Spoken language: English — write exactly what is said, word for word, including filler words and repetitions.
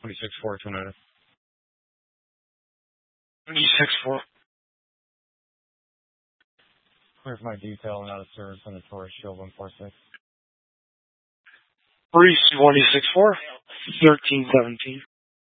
twenty-six four, two nine. twenty-six four. Clear for my detail and out of service on the Taurus Shield one four six. Breeze twenty-six four, thirteen seventeen.